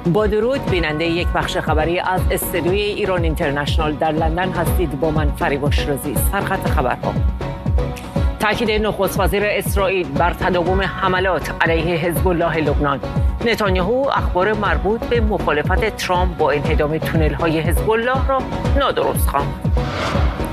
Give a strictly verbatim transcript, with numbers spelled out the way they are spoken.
با درود، بیننده یک بخش خبری از استودیوی ایران اینترنشنال در لندن هستید. با من فریباش رازی. سرخط خبرها: تاکید نخست وزیر اسرائیل بر تداوم حملات علیه حزب الله لبنان. نتانیاهو اخبار مربوط به مخالفت ترامپ با انهدام تونل های حزب الله را نادرست خواند.